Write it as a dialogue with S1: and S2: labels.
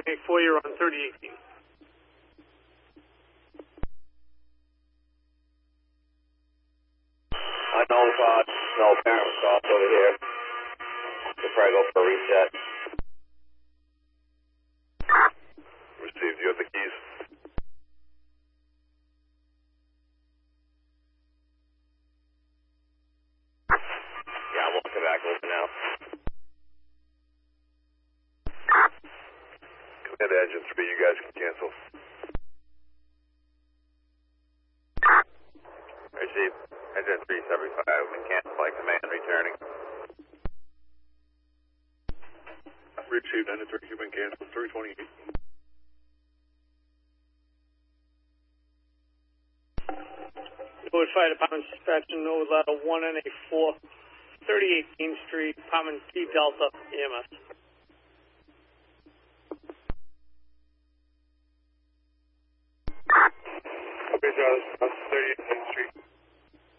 S1: 184, you're on 3018.
S2: No parent stop over here. We'll probably go for a reset.
S3: Received. You have the keys?
S2: Yeah, we'll come back over now.
S3: Command Engine 3, you guys can cancel.
S2: Received. Engine 375, we cancel by command returning.
S3: Received. Engine 3, you've been canceled. 328.
S1: Norwood Fire Department dispatch in Norwood Ladder 1NA4, 3018th Street, Department T Delta EMS.
S3: Okay, Charles. 38.